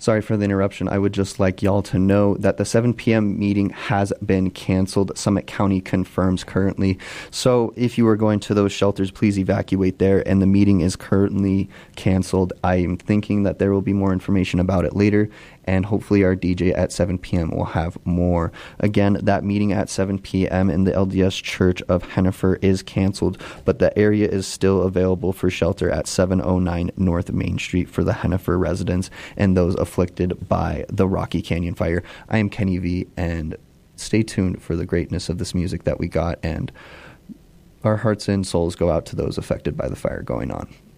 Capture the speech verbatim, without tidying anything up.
Sorry for the interruption. I would just like y'all to know that the seven p.m. meeting has been canceled. Summit County confirms currently. So if you are going to those shelters, please evacuate there. And the meeting is currently canceled. I am thinking that there will be more information about it later. And hopefully our D J at seven p.m. will have more. Again, that meeting at seven p.m. in the L D S Church of Hennifer is canceled, but the area is still available for shelter at seven oh nine North Main Street for the Hennifer residents and those afflicted by the Rocky Canyon fire. I am Kenny V, and stay tuned for the greatness of this music that we got, and our hearts and souls go out to those affected by the fire going on.